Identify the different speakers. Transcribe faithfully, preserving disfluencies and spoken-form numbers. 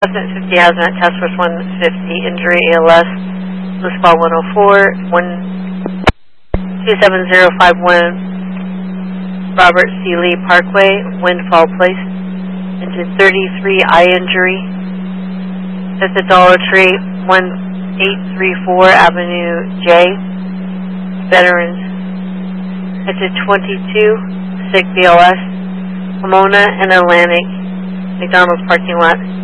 Speaker 1: Hazmat fifty Hazmat Task Force one fifty, injury A L S, Blue Spot one oh four, one two seven zero five one Robert C. Lee Parkway, Windfall Place, into thirty-three eye injury. At the Dollar Tree, one eight three four Avenue J, Veterans. At the twenty-two, sick B L S, Pomona and Atlantic, McDonald's parking lot.